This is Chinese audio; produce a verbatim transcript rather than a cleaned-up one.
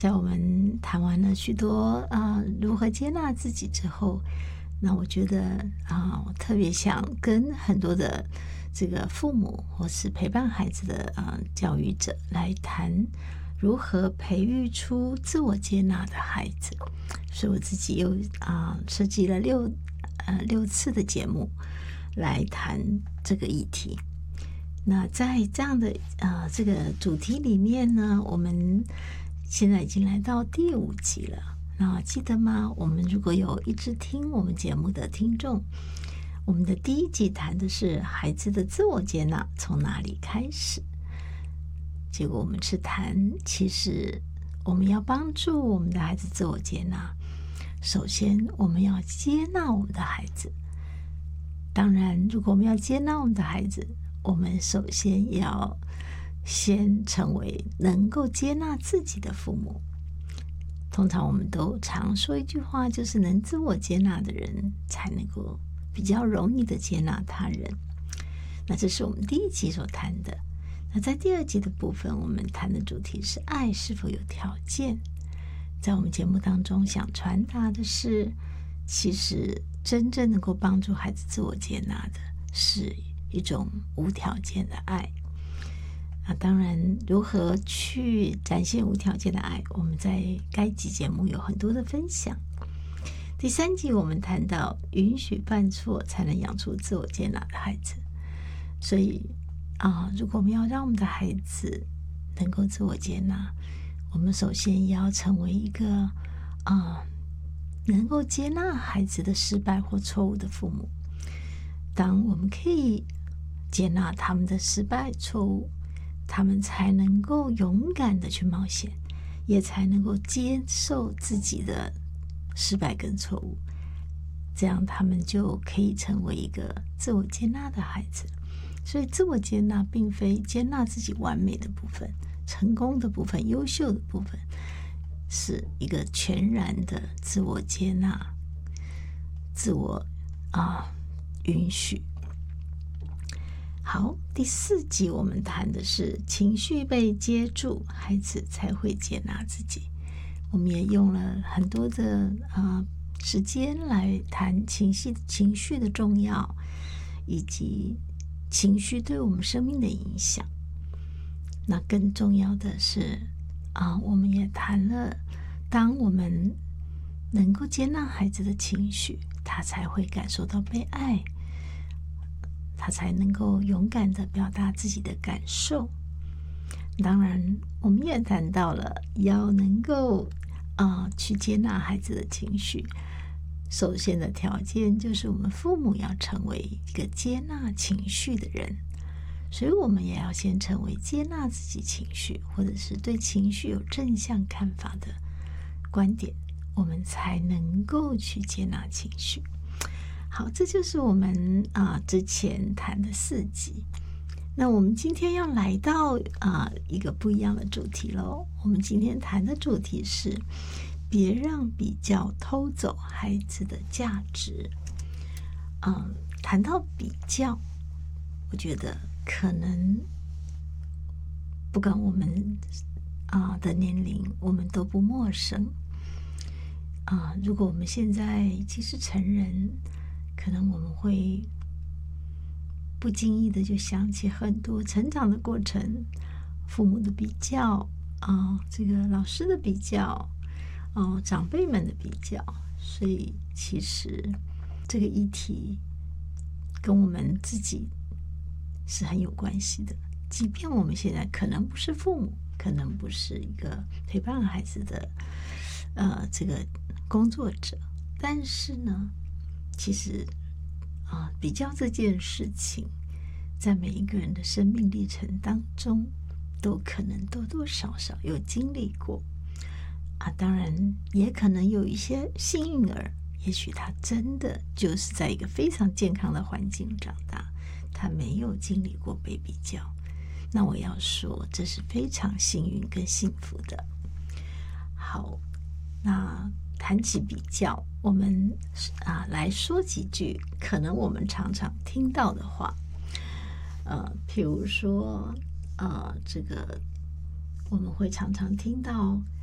在我们谈完了许多呃如何接纳自己之后，那我觉得啊、呃，我特别想跟很多的这个父母或是陪伴孩子的呃教育者来谈如何培育出自我接纳的孩子。所以我自己又啊、呃、设计了六呃六次的节目来谈这个议题。那在这样的呃这个主题里面呢，我们现在已经来到第五集了。那记得吗？我们如果有一直听我们节目的听众，我们的第一集谈的是孩子的自我接纳从哪里开始。结果我们是谈，其实我们要帮助我们的孩子自我接纳，首先我们要接纳我们的孩子。当然，如果我们要接纳我们的孩子，我们首先要先成为能够接纳自己的父母。通常我们都常说一句话，就是能自我接纳的人才能够比较容易的接纳他人。那这是我们第一集所谈的。那在第二集的部分，我们谈的主题是爱是否有条件。在我们节目当中想传达的是，其实真正能够帮助孩子自我接纳的是一种无条件的爱。那当然，如何去展现无条件的爱，我们在该集节目有很多的分享。第三集我们谈到允许犯错才能养出自我接纳的孩子。所以啊，如果我们要让我们的孩子能够自我接纳，我们首先也要成为一个啊能够接纳孩子的失败或错误的父母。当我们可以接纳他们的失败错误，他们才能够勇敢的去冒险，也才能够接受自己的失败跟错误，这样他们就可以成为一个自我接纳的孩子。所以自我接纳并非接纳自己完美的部分、成功的部分、优秀的部分，是一个全然的自我接纳、自我啊允许。好，第四集我们谈的是情绪被接住，孩子才会接纳自己。我们也用了很多的呃时间来谈情绪情绪的重要，以及情绪对我们生命的影响。那更重要的是啊、呃，我们也谈了，当我们能够接纳孩子的情绪，他才会感受到被爱，他才能够勇敢地表达自己的感受。当然，我们也谈到了要能够啊、呃、去接纳孩子的情绪，首先的条件就是我们父母要成为一个接纳情绪的人。所以我们也要先成为接纳自己情绪，或者是对情绪有正向看法的观点，我们才能够去接纳情绪。好，这就是我们啊、呃、之前谈的四集。那我们今天要来到啊、呃、一个不一样的主题喽。我们今天谈的主题是别让比较偷走孩子的价值。嗯，谈到比较，我觉得可能不管我们啊、呃、的年龄，我们都不陌生。啊、呃，如果我们现在已经是成人，可能我们会不经意的就想起很多成长的过程，父母的比较啊、呃，这个老师的比较，哦、呃，长辈们的比较。所以其实这个议题跟我们自己是很有关系的。即便我们现在可能不是父母，可能不是一个陪伴孩子的呃这个工作者，但是呢，其实啊、呃，比较这件事情，在每一个人的生命历程当中，都可能多多少少有经历过啊。当然，也可能有一些幸运儿，也许他真的就是在一个非常健康的环境长大，他没有经历过被比较。那我要说，这是非常幸运跟幸福的。好，那谈起比较，我们啊来说几句可能我们常常听到的话。呃，譬如说，呃，这个我们会常常听到